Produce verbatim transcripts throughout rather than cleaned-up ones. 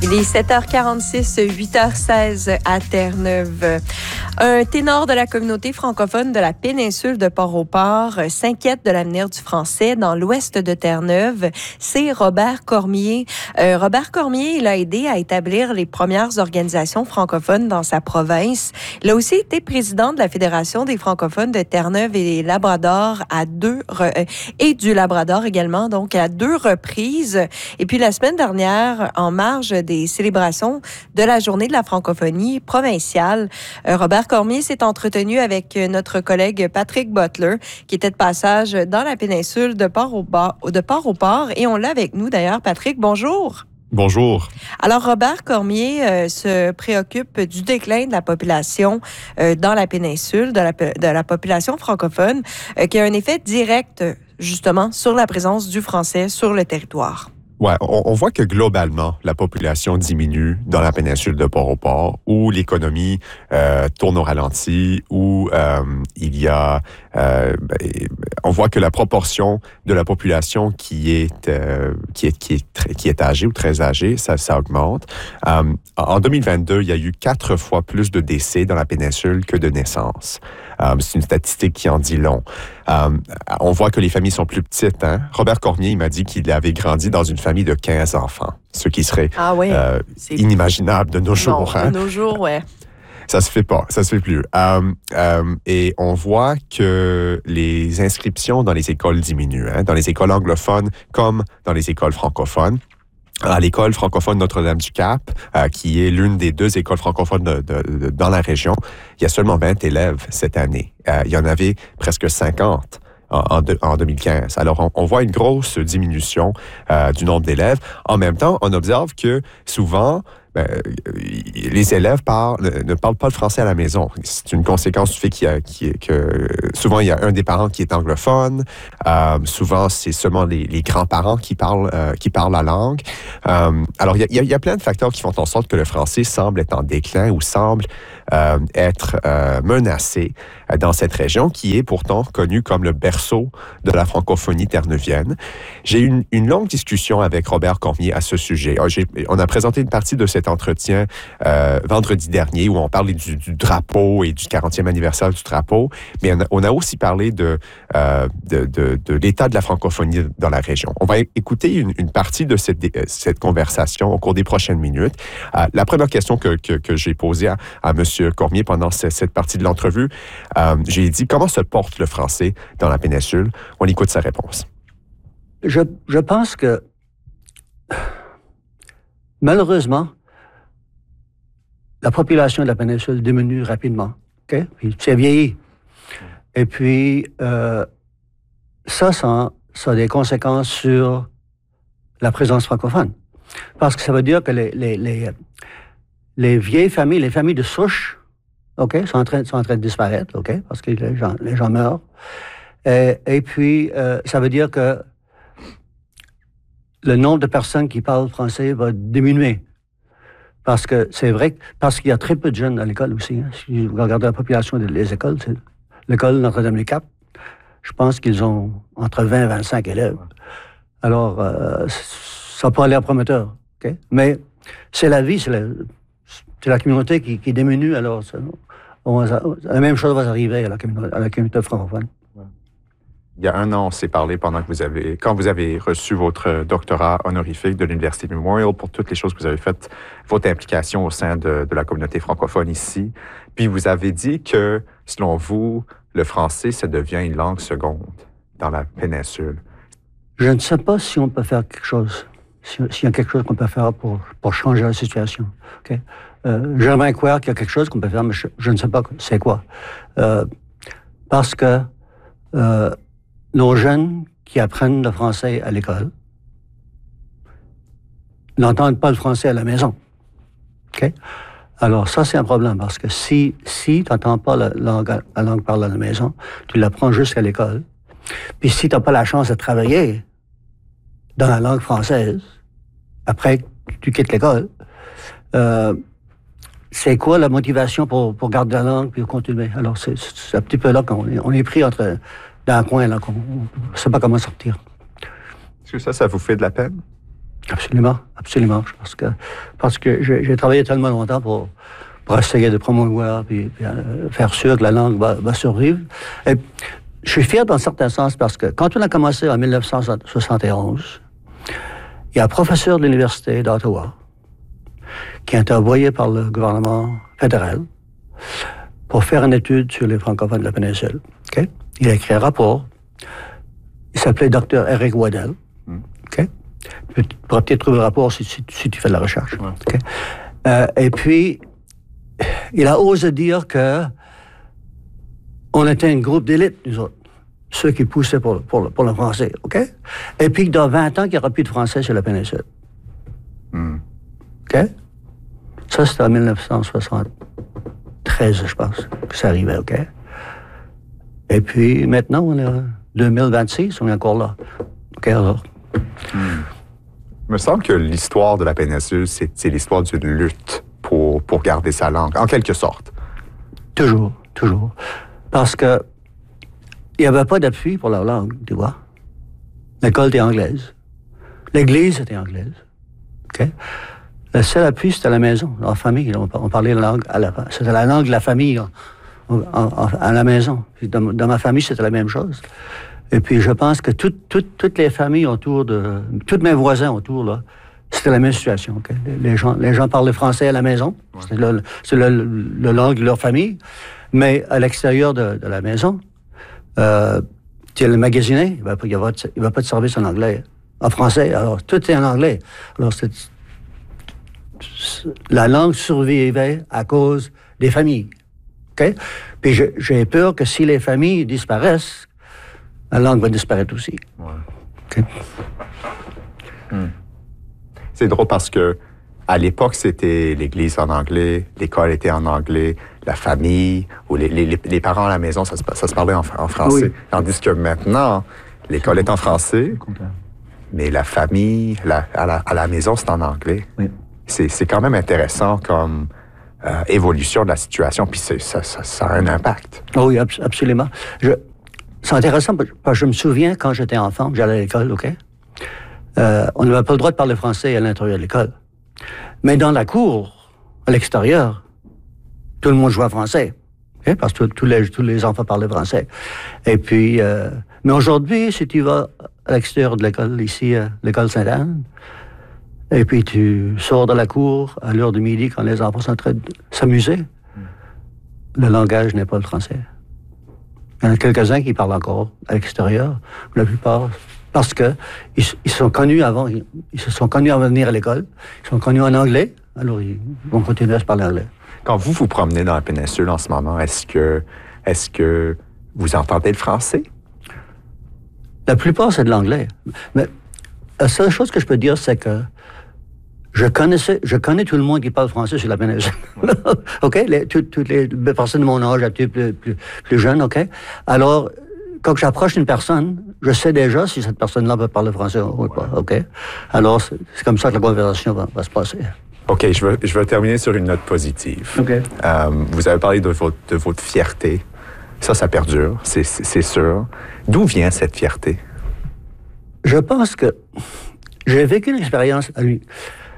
Il est sept heures quarante-six, huit heures seize à Terre-Neuve. Un ténor de la communauté francophone de la péninsule de Port-au-Port s'inquiète de l'avenir du français dans l'ouest de Terre-Neuve. C'est Robert Cormier. Euh, Robert Cormier, il a aidé à établir les premières organisations francophones dans sa province. Il a aussi été président de la Fédération des francophones de Terre-Neuve et Labrador à deux re- et du Labrador également, donc à deux reprises. Et puis la semaine dernière, en marge des célébrations de la Journée de la francophonie provinciale, euh, Robert Cormier s'est entretenu avec notre collègue Patrick Butler, qui était de passage dans la péninsule de Port-au-Port, de Port-au-Port, et on l'a avec nous d'ailleurs. Patrick, bonjour. Bonjour. Alors, Robert Cormier euh, se préoccupe du déclin de la population euh, dans la péninsule, de la, de la population francophone, euh, qui a un effet direct, justement, sur la présence du français sur le territoire. Ouais, on, on voit que globalement, la population diminue dans la péninsule de Port-au-Port, où l'économie euh, tourne au ralenti, où euh, il y a... Euh, on voit que la proportion de la population qui est, euh, qui est, qui est, très, qui est âgée ou très âgée, ça, ça augmente. Euh, en deux mille vingt-deux, il y a eu quatre fois plus de décès dans la péninsule que de naissances. Euh, c'est une statistique qui en dit long. Euh, on voit que les familles sont plus petites. Hein? Robert Cormier, il m'a dit qu'il avait grandi dans une famille de quinze enfants, ce qui serait ah oui, euh, inimaginable de nos jours. Non, hein? de nos jours, ouais. Ça se fait pas, ça se fait plus. Euh, euh, et on voit que les inscriptions dans les écoles diminuent, hein? Dans les écoles anglophones comme dans les écoles francophones. À l'école francophone Notre-Dame-du-Cap, euh, qui est l'une des deux écoles francophones de, de, de, dans la région, il y a seulement vingt élèves cette année. Euh, il y en avait presque cinquante en, en, de, en deux mille quinze. Alors, on, on voit une grosse diminution euh, du nombre d'élèves. En même temps, on observe que souvent, ben, les élèves parlent, ne parlent pas le français à la maison. C'est une conséquence du fait qu'il y a, qu'il y a, que souvent, il y a un des parents qui est anglophone. Euh, souvent, c'est seulement les, les grands-parents qui parlent, euh, qui parlent la langue. Euh, alors, il y, a, il y a plein de facteurs qui font en sorte que le français semble être en déclin ou semble euh, être euh, menacé dans cette région qui est pourtant connue comme le berceau de la francophonie terneuvienne. J'ai eu une, une longue discussion avec Robert Cormier à ce sujet. J'ai, on a présenté une partie de cet entretien euh, vendredi dernier où on parlait du, du drapeau et du quarantième anniversaire du drapeau, mais on a, on a aussi parlé de, euh, de, de, de l'état de la francophonie dans la région. On va écouter une, une partie de cette, cette conversation au cours des prochaines minutes. Euh, la première question que, que, que j'ai posée à, à M. Cormier pendant cette, cette partie de l'entrevue, euh, j'ai dit « Comment se porte le français dans la péninsule ?» On écoute sa réponse. Je, je pense que, malheureusement, la population de la péninsule diminue rapidement. Okay? Puis c'est vieilli. Et puis, euh, ça, ça, ça a des conséquences sur la présence francophone. Parce que ça veut dire que les, les, les, les vieilles familles, les familles de souche, okay, sont, en train, sont en train de disparaître, okay, parce que les gens, les gens meurent. Et, et puis, euh, ça veut dire que le nombre de personnes qui parlent français va diminuer. Parce que c'est vrai, parce qu'il y a très peu de jeunes à l'école aussi. Hein. Si vous regardez la population des écoles, c'est l'école Notre-Dame-du-Cap, je pense qu'ils ont entre vingt et vingt-cinq élèves. Alors, euh, ça peut aller prometteur. Okay? Mais c'est la vie, c'est la, c'est la communauté qui, qui diminue. Alors, on, la même chose va arriver à la communauté, à la communauté francophone. Il y a un an, on s'est parlé pendant que vous avez, quand vous avez reçu votre doctorat honorifique de l'Université Memorial pour toutes les choses que vous avez faites, votre implication au sein de, de la communauté francophone ici. Puis vous avez dit que, selon vous, le français, ça devient une langue seconde dans la péninsule. Je ne sais pas si on peut faire quelque chose, s'il y a quelque chose qu'on peut faire pour, pour changer la situation. Okay? Euh, j'aimerais croire qu'il y a quelque chose qu'on peut faire, mais je, je ne sais pas c'est quoi. Euh, parce que euh, nos jeunes qui apprennent le français à l'école n'entendent pas le français à la maison. Okay? Alors ça, c'est un problème, parce que si, si tu n'entends pas la langue, la langue parlée à la maison, tu l'apprends jusqu'à l'école. Puis si tu n'as pas la chance de travailler dans la langue française, après tu quittes l'école, euh, c'est quoi la motivation pour, pour garder la langue puis continuer? Alors c'est, c'est un petit peu là qu'on est, on est pris entre... dans un coin, là, qu'on ne sait pas comment sortir. Est-ce que ça, ça vous fait de la peine? Absolument, absolument. Parce que, parce que j'ai, j'ai travaillé tellement longtemps pour, pour essayer de promouvoir et faire sûr que la langue va, va survivre. Et je suis fier dans un certain sens parce que quand on a commencé en dix-neuf cent soixante et onze, il y a un professeur de l'Université d'Ottawa qui a été envoyé par le gouvernement fédéral pour faire une étude sur les francophones de la péninsule. Okay? Il a écrit un rapport. Il s'appelait docteur Eric Waddell. Mm. Okay? Tu pourras peut-être trouver le rapport si, si, si tu fais de la recherche. Ouais. Okay? Euh, et puis, il a osé dire que on était un groupe d'élite, nous autres, ceux qui poussaient pour, pour, pour le français. OK? Et puis, dans vingt ans, il n'y aura plus de français sur la péninsule. Mm. OK? Ça, c'était en dix-neuf cent soixante-treize, je pense, que ça arrivait, OK? Et puis, maintenant, on est en deux mille vingt-six, on est encore là. OK, alors... Hmm. Il me semble que l'histoire de la péninsule, c'est, c'est l'histoire d'une lutte pour, pour garder sa langue, en quelque sorte. Toujours, toujours. Parce que il n'y avait pas d'appui pour leur langue, tu vois. L'école était anglaise. L'église était anglaise. OK? Le seul appui, c'était la maison, la famille. On, on parlait la langue à la, c'était la langue de la famille en, en, en, à la maison. Dans, dans ma famille, c'était la même chose. Et puis, je pense que tout, tout, toutes les familles autour de... Tous mes voisins autour, là, c'était la même situation. Okay? Les, gens, les gens parlaient français à la maison. Ouais. C'est, le, c'est le, le langue de leur famille. Mais à l'extérieur de, de la maison, euh, tu es le magasiné, il ne va, va pas de service en anglais, en français. Alors, tout est en anglais. Alors, c'est... La langue survivait à cause des familles. Okay? Puis je, j'ai peur que si les familles disparaissent, la langue va disparaître aussi. Ouais. Okay? Hmm. C'est drôle parce que à l'époque, c'était l'église en anglais, l'école était en anglais, la famille ou les, les, les parents à la maison, ça se, ça se parlait en, en français. Oui. Tandis que maintenant, l'école est en français, mais la famille, la, à, la, à la maison, c'est en anglais. Oui. C'est, c'est quand même intéressant comme euh, évolution de la situation, puis c'est, ça, ça, ça a un impact. Oh oui, ab- absolument. Je, c'est intéressant parce que je me souviens quand j'étais enfant, j'allais à l'école, OK? Euh, on n'avait pas le droit de parler français à l'intérieur de l'école. Mais dans la cour, à l'extérieur, tout le monde jouait français. Okay? Parce que tous les, tous les enfants parlaient français. Et puis, euh, mais aujourd'hui, si tu vas à l'extérieur de l'école, ici, à l'école Sainte-Anne, et puis tu sors de la cour à l'heure de midi quand les enfants sont en train de s'amuser, mm. le langage n'est pas le français. Il y en a quelques-uns qui parlent encore à l'extérieur, la plupart, parce que ils, ils sont connus avant, ils, ils se sont connus avant de venir à l'école, ils sont connus en anglais, alors ils vont continuer à se parler anglais. Quand vous vous promenez dans la péninsule en ce moment, est-ce que, est-ce que vous entendez le français? La plupart, c'est de l'anglais. Mais la seule chose que je peux dire, c'est que je connaissais, je connais tout le monde qui parle français sur la péninsule. OK? Les, tout, toutes les personnes de mon âge, un petit peu plus, plus, plus jeunes, OK? Alors, quand j'approche une personne, je sais déjà si cette personne-là peut parler français ou pas, OK? Alors, c'est, c'est comme ça que la conversation va, va se passer. OK, je veux, je veux terminer sur une note positive. OK. Euh, vous avez parlé de votre, de votre fierté. Ça, ça perdure, c'est, c'est, c'est sûr. D'où vient cette fierté? Je pense que j'ai vécu une expérience à lui.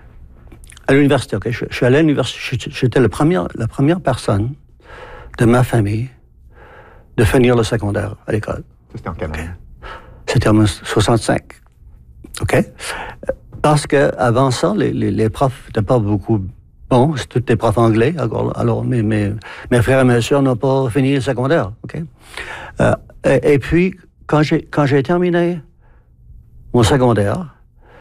À l'université, OK? Je, je suis allé à l'université. J'étais la première, la première personne de ma famille de finir le secondaire à l'école. C'était en quelle année? C'était en soixante-cinq. OK? Parce qu'avant ça, les, les, les profs n'étaient pas beaucoup bons. C'était tous des profs anglais. Alors, alors mes, mes, mes frères et mes sœurs n'ont pas fini le secondaire. OK? Euh, et, et puis, quand j'ai, quand j'ai terminé mon secondaire,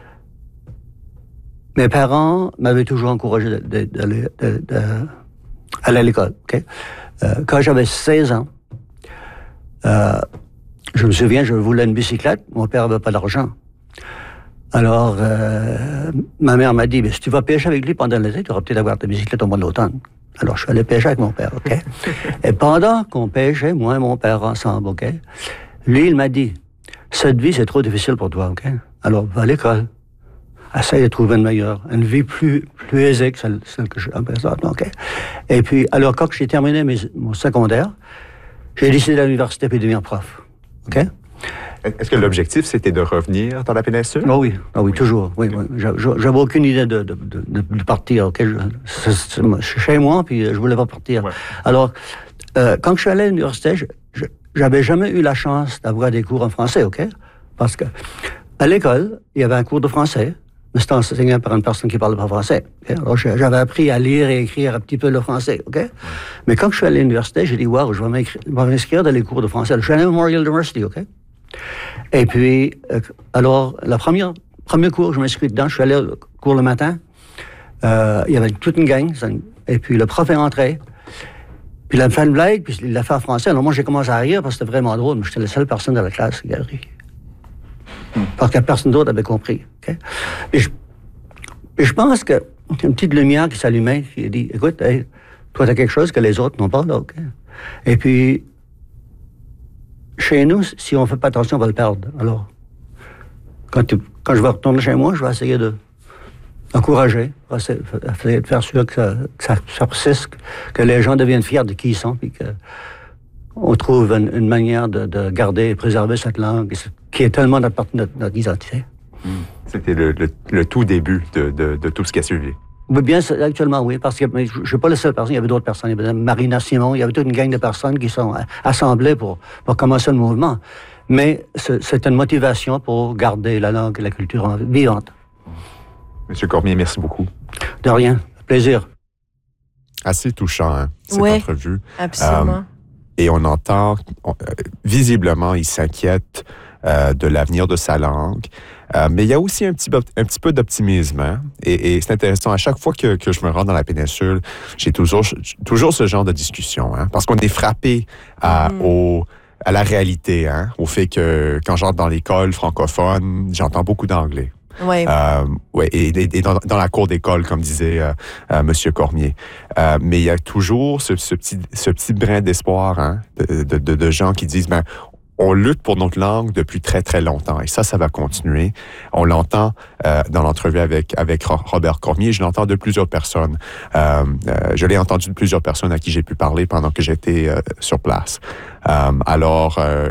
mes parents m'avaient toujours encouragé d'aller à l'école. Okay? Euh, quand j'avais seize ans, euh, je me souviens, je voulais une bicyclette. Mon père n'avait pas d'argent. Alors, euh, ma mère m'a dit, si tu vas pêcher avec lui pendant l'été, tu auras peut-être avoir ta bicyclette au mois de l'automne. Alors, je suis allé pêcher avec mon père, OK? Et pendant qu'on pêchait, moi et mon père ensemble, OK? Lui, il m'a dit, cette vie, c'est trop difficile pour toi, OK? Alors, va à l'école. Essaye de trouver une meilleure, une vie plus, plus aisée que celle, celle que je présente, OK? Et puis, alors, quand j'ai terminé mes, mon secondaire, j'ai décidé d'aller à l'université puis de devenir prof, OK? Est-ce que l'objectif, c'était de revenir dans la péninsule? Oh oui, oh oui, toujours. Oui, oui. J'avais aucune idée de, de, de, de partir. Okay? Je, c'est, c'est chez moi, puis je voulais pas partir. Ouais. Alors, euh, quand je suis allé à l'université, je, je, j'avais jamais eu la chance d'avoir des cours en français, OK? Parce que à l'école, il y avait un cours de français, mais c'était enseigné par une personne qui ne parlait pas français. Okay? Alors, j'avais appris à lire et écrire un petit peu le français, OK? Mm. Mais quand je suis allé à l'université, j'ai dit, wow, je vais m'inscrire dans les cours de français. Je suis allé à Memorial University, OK? Et puis, euh, alors, le premier, premier cours, je m'inscris dedans, je suis allé au cours le matin, euh, il y avait toute une gang, et puis le prof est rentré, puis il a fait une blague, puis il l'a fait en français. Alors moi, j'ai commencé à rire parce que c'était vraiment drôle, mais j'étais la seule personne de la classe qui a ri. Hmm. Parce que personne d'autre avait compris. Okay? Et, je, et je pense qu'il y a une petite lumière qui s'allumait, qui a dit, écoute, hey, toi, tu as quelque chose que les autres n'ont pas, là, OK? Et puis, chez nous, si on ne fait pas attention, on va le perdre. Alors, quand, tu, quand je vais retourner chez moi, je vais essayer de encourager, essayer de faire sûr que ça, que ça, ça persiste, que les gens deviennent fiers de qui ils sont, puis qu'on trouve une, une manière de, de garder et préserver cette langue qui est tellement notre, notre, notre identité. Mmh. C'était le, le, le tout début de, de, de tout ce qui a suivi. Oui, bien, actuellement, oui, parce que je ne suis pas la seule personne, il y avait d'autres personnes. Il y avait Marina Simon, il y avait toute une gang de personnes qui sont assemblées pour, pour commencer le mouvement. Mais c'est une motivation pour garder la langue et la culture vivante. Monsieur Cormier, merci beaucoup. De rien, plaisir. Assez touchant, hein, cette ouais, entrevue. Absolument. Euh, et on entend, on, euh, visiblement, il s'inquiète euh, de l'avenir de sa langue. Euh, mais il y a aussi un petit, un petit peu d'optimisme. Hein? Et, et c'est intéressant. À chaque fois que, que je me rends dans la péninsule, j'ai toujours, toujours ce genre de discussion. Hein? Parce qu'on est frappé à, mm. au, à la réalité, hein? Au fait que quand j'entre dans l'école francophone, j'entends beaucoup d'anglais. Oui. Euh, ouais, et, et dans, dans la cour d'école, comme disait euh, euh, M. Cormier. Euh, mais il y a toujours ce, ce, petit, ce petit brin d'espoir, hein, de, de, de, de gens qui disent, ben, on lutte pour notre langue depuis très, très longtemps. Et ça, ça va continuer. On l'entend euh, dans l'entrevue avec, avec Robert Cormier. Je l'entends de plusieurs personnes. Euh, euh, je l'ai entendu de plusieurs personnes à qui j'ai pu parler pendant que j'étais euh, sur place. Euh, alors, euh,